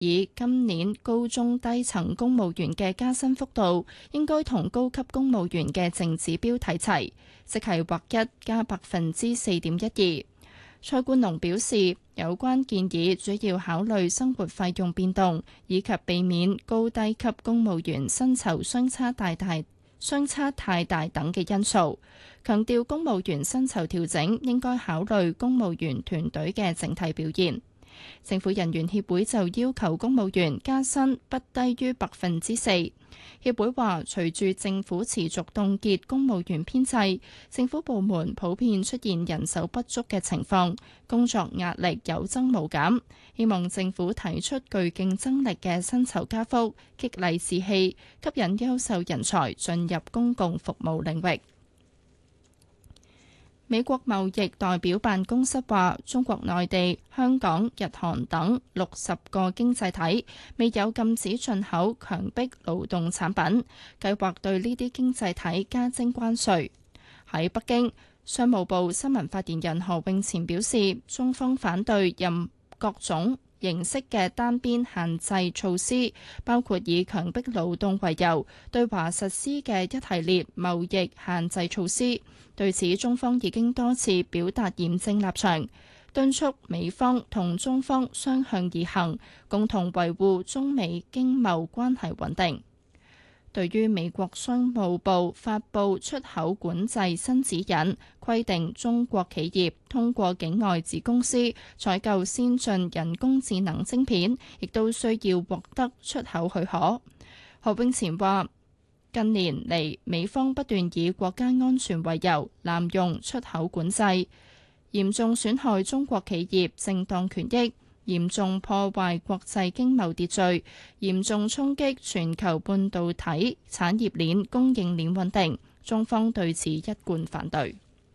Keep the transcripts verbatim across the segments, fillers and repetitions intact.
以今年高中低層公務員嘅加薪幅度應該同高級公務員嘅淨指標睇齊，即係劃一加百分之四點一二。蔡冠龍表示，有關建議主要考慮生活費用變動，以及避免高低級公務員薪酬相差大大相差太大等嘅因素，強調公務員薪酬調整應該考慮公務員團隊嘅整體表現。政府人員協會就要求公務員加薪不低於百分之四。協會話，隨住政府持續凍結公務員編制，政府部門普遍出現人手不足嘅情況，工作壓力有增無減。希望政府提出具競爭力嘅薪酬加幅，激勵士氣，吸引優秀人才進入公共服務領域。美國貿易代表辦公室話，中國內地、香港、日韓等六十個經濟體未有禁止進口強迫勞動產品，計劃對呢啲經濟體加徵關稅。喺北京，商務部新聞發言人何永前表示，中方反對任各種形式嘅單邊限制措施，包括以強迫勞動為由對華實施嘅一系列貿易限制措施。對此，中方已經多次表達嚴正立場，敦促美方同中方相向而行，共同維護中美經貿關係穩定。對於美國商務部發布出口管制新指引，規定中國企業通過境外子公司採購先進人工智能晶片，亦都需要獲得出口許可。何永前話，近年嚟，美方不斷以國家安全為由濫用出口管制，嚴重損害中國企業正當權益，嚴重破壞國際經貿秩序，嚴重衝擊全球半導體產業鏈供應鏈穩定。中方對此一貫反對。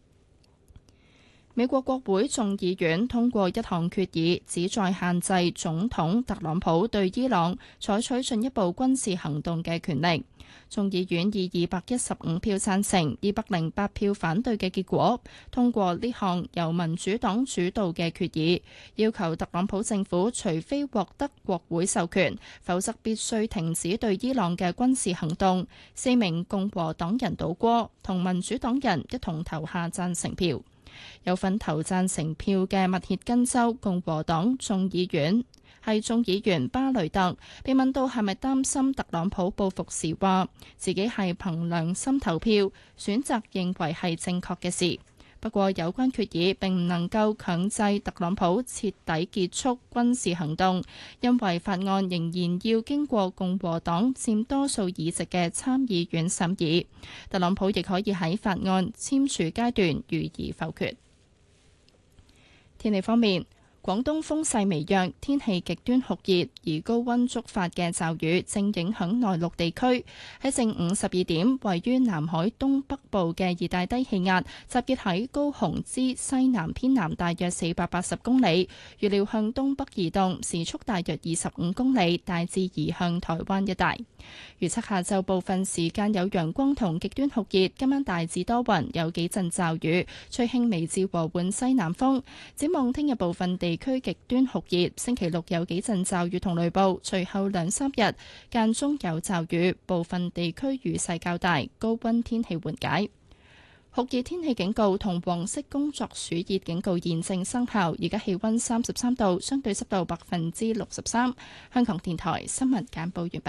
美國國會眾議院通過一項決議，旨在限制總統特朗普對伊朗採取進一步軍事行動嘅權力。眾議院以二百一十五票贊成、二百零八票反對嘅結果，通過呢項由民主黨主導嘅決議，要求特朗普政府除非獲得國會授權，否則必須停止對伊朗嘅軍事行動。四名共和黨人倒戈，同民主黨人一同投下贊成票。有份投贊成票嘅密歇根州共和黨眾議院係眾議員巴雷特，被問到係咪擔心特朗普報復時，話自己係憑良心投票，選擇認為係正確嘅事。不過有關決議並唔能夠強制特朗普徹底結束軍事行動，因為法案仍然要經過共和黨佔多數議席嘅參議院審議。特朗普亦可以喺法案簽署階段予以否決。天氣方面，廣東風勢微弱，天氣極端酷熱，而高溫觸發嘅驟雨正影響內陸地區。喺正午十二點，位於南海東北部嘅熱帶低氣壓集結喺高雄之西南偏南大約四百八十公里，預料向東北移動，時速大約二十五公里，大致移向台灣一帶。預測下晝部分時間有陽光同極端酷熱，今晚大致多雲，有幾陣驟雨，吹輕微至和緩西南風。展望聽日部分地區極端酷熱，星期六有幾陣驟雨同雷暴，隨後兩三日間中有驟雨，部分地區雨勢較大，高溫天氣緩解。酷熱天氣警告同黃色工作暑熱警告現正生效。而家氣溫三十三度，相對濕度百分之六十三。香港電台新聞簡報完畢。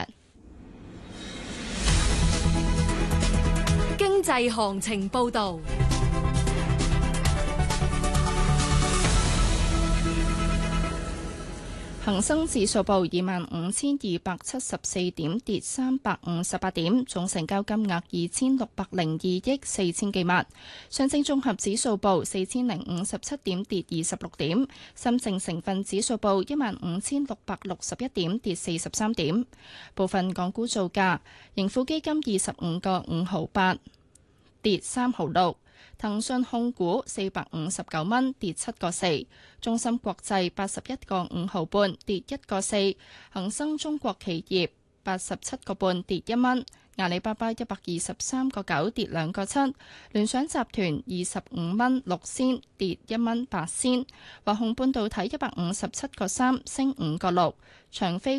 經濟行情報道。 恒生指數報二萬五千二百七十四點，跌三百五十八點，總成交金額二千六百零二億四千幾萬。上證綜合指數報四千零五十七點，跌二十六點。深證成分指數報一萬五千六百六十一點，跌四十三點。部分港股造價：盈富基金二十五個五毫八，跌三毫六。騰訊控股四百五十九蚊，跌七個四；中芯國際八十一個五毫半，跌一個四；恒生中國企業八十七個半，跌一蚊； 阿里巴巴一百二十三個九跌兩個七，聯想集團二十五蚊六仙跌一蚊八仙，華虹半導體一百五十七個三升五個六，長飛